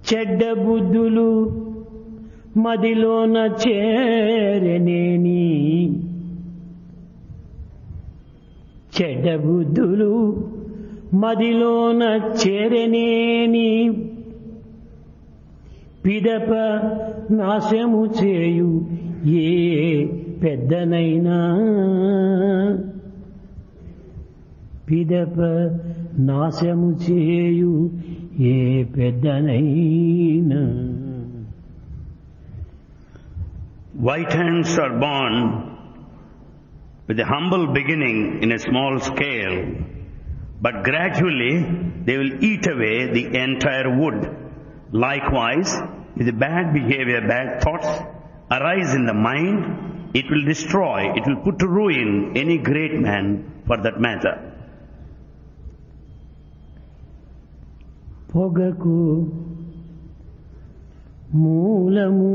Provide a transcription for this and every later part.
చెడ్డ బుద్ధులు మదిలోన చేరనేని చెడ్డ బుద్ధులు మదిలోన చేరనేని పిదప నాశము చేయు ఏ పెద్దనైనా పిదప నాశము చేయు ఏ పెద్దనైనా. White ants are born with a humble beginning in a small scale, but gradually they will eat away the entire wood. Likewise, if the bad behavior, bad thoughts arise in the mind, it will destroy, it will put to ruin any great man for that matter. పొగకు మూలము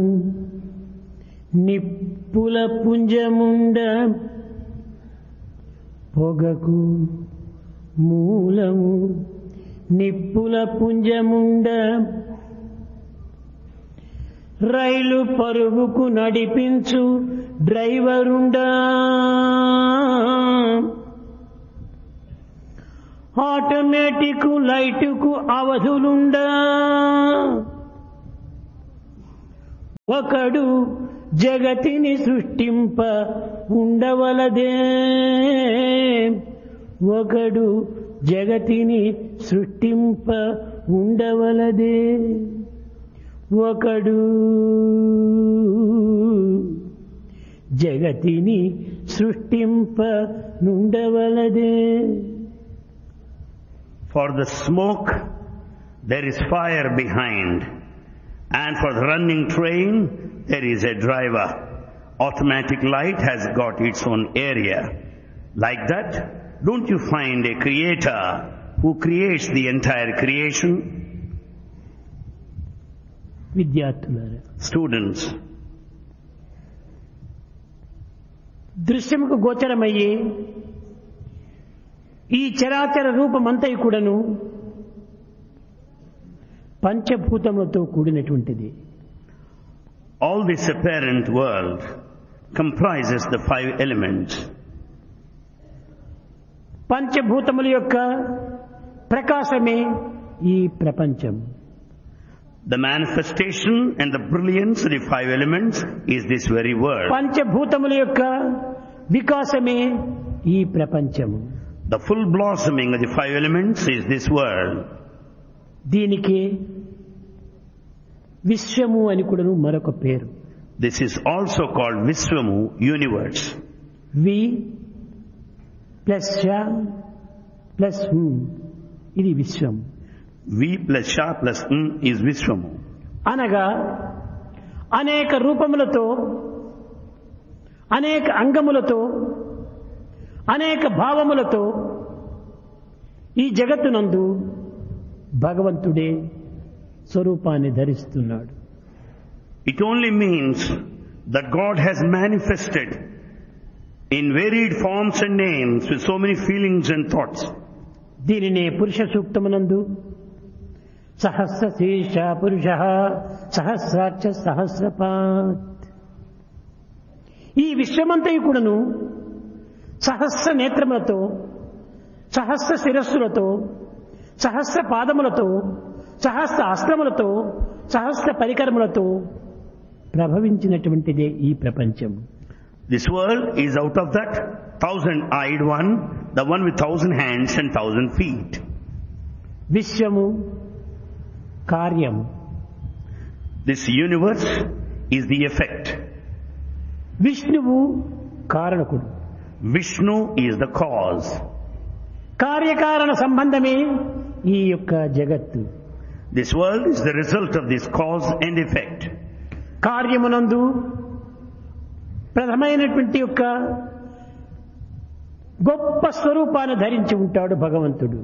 నిప్పుల పుంజముండ పొగకు మూలము నిప్పుల పుంజముండ రైలు పరుగుకు నడిపించు డ్రైవరుండా automatic లైటుకు అవధులుండా ఒకడు జగతిని సృష్టింప ఉండవలదే ఒకడు జగతిని సృష్టింప ఉండవలదే ఒకడు జగతిని సృష్టింప నుండవలదే. For the smoke there is fire behind, and for the running train there is a driver. Automatic light has got its own area. Like that, don't you find a creator who creates the entire creation? విద్యార్థులారా, Students, దృశ్యముకు గోచరమయ్యే ఈ చరాచర రూపమంతయు కూడాను పంచభూతములతో కూడినటువంటిది. all this apparent world comprises the 5 elements. పంచభూతముల యొక్క ప్రకాశమే ఈ ప్రపంచం. The manifestation and the brilliance of the 5 elements is this very world. పంచభూతముల యొక్క వికాసమే ఈ ప్రపంచము. The full blossoming of the 5 elements is this world. దీనికి విశ్వము అని కూడాను మరొక పేరు. This is also called Vishwamu, universe. We plus ష ప్లస్ ఇది విశ్వం. V plus Sha plus is Vishwamu. అనగా అనేక రూపములతో అనేక అంగములతో అనేక భావములతో ఈ జగత్తునందు భగవంతుడే స్వరూపాన్ని ధరిస్తున్నాడు. It only means that God has manifested in varied forms and names with so many feelings and thoughts. దీనినే పురుష సూక్తమునందు సహస్ర శీర్ష పురుష సహస్రాక్ష సహస్రపాత్, ఈ విశ్వమంతయు కూడాను సహస్ర నేత్రములతో సహస్ర శిరస్సులతో సహస్ర పాదములతో సహస్ర అస్త్రములతో సహస్ర పరికరములతో ప్రభవించినటువంటిదే ఈ ప్రపంచం. This world is out of that 1,000-eyed one, the one with 1,000 hands and 1,000 feet. విశ్వము కార్యము. This universe is the effect. విష్ణువు కారణకుడు. Vishnu is the cause. కార్యకారణ సంబంధమే ఈ యొక్క జగత్తు. This world is the result of this cause and effect. కార్యమునందు ప్రథమైనటువంటి యొక్క గొప్ప స్వరూపాన్ని ధరించి ఉంటాడు భగవంతుడు.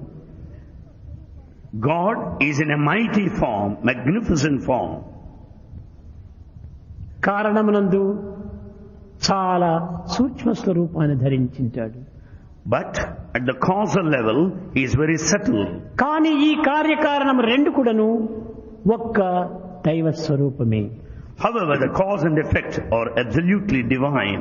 God is in a mighty form, magnificent form. కారణమునందు చాలా సూక్ష్మ స్వరూపాన్ని ధరించింటాడు. But at the causal level, he is very subtle. కానీ ఈ కార్యకారణం రెండు కూడాను ఒక్క దైవ స్వరూపమే. However, the cause and effect are absolutely divine.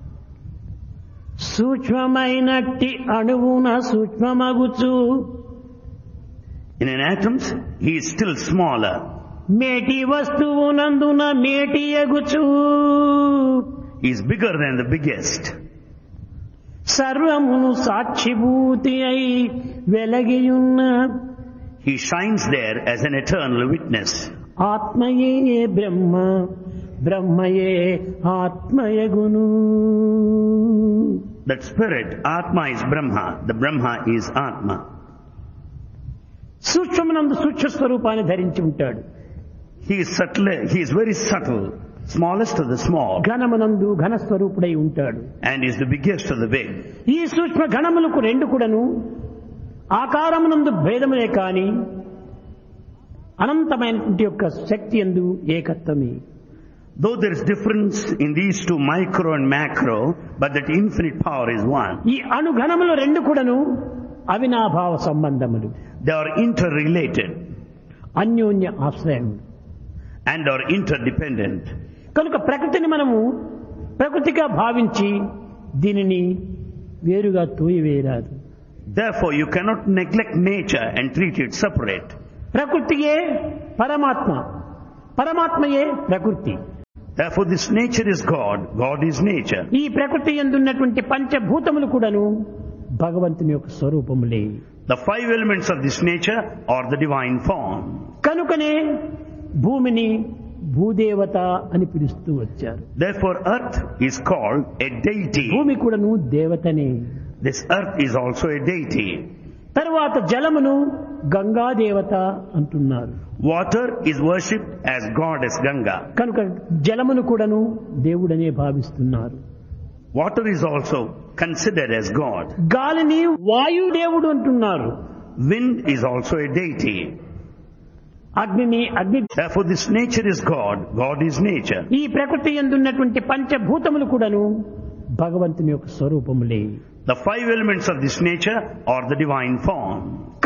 సూక్ష్మమైనట్టి అణువున సూక్ష్మమగుచు In an atom, he is still smaller. మేటి వస్తువునందున మేటి ఎగుచు He is bigger than the biggest. సర్వమును సాక్షిభూతి అయి వెలగియున్న He shines there as an eternal witness. ఆత్మయే బ్రహ్మ, బ్రహ్మయే ఆత్మయగును. That spirit, Atma is Brahma, the Brahma is Atma. సూక్ష్మమునందు సూక్ష్మ స్వరూపాన్ని ధరించి ఉంటాడు. He is very subtle, smallest of the small, ఘనమునందు ఘన స్వరూపుడై ఉంటాడు. and is the biggest of the big. ఈ సూక్ష్మ ఘనములకు రెండు కూడాను ఆకారమునందు భేదములే కాని అనంతమైనటువంటి యొక్క శక్తి యందు ఏకత్వమే. Though there is difference in these two, micro and macro, but that infinite power is one. ఈ అణుఘనములు రెండు కూడాను అవినాభావ సంబంధములు, They are interrelated అన్యోన్య ఆశ్రయములు. and are interdependent. కనుక ప్రకృతిని మనము ప్రకృతిగా భావించి దీనిని వేరుగా తోయివేయరాదు. Therefore, you cannot neglect nature and treat it separate. ప్రకృతియే పరమాత్మ, పరమాత్మయే ప్రకృతి. Therefore, this nature is God, God is nature. ఈ ప్రకృతి యందున్నటువంటి పంచభూతములు కూడాను భగవంతుని యొక్క స్వరూపములే. The five elements of this nature are the divine form. కనుకనే భూమిని భూదేవత అని పిలుస్తూ వచ్చారు. Therefore, earth is called a deity. భూమి కూడాను దేవతనే. This earth is also a deity. తరువాత జలమును గంగాదేవత అంటున్నారు. Water is worshipped as goddess Ganga. కనుక జలమును కూడాను దేవుడనే భావిస్తున్నారు. Water is also considered as God. గాలిని వాయుదేవుడు అంటున్నారు. Wind is also a deity. అగ్నిని అగ్ని. Therefore, this nature is God, God is nature. ఈ ప్రకృతి యందున్నటువంటి పంచభూతములు కూడాను భగవంతుని యొక్క స్వరూపములే. The five elements of this nature are the divine form.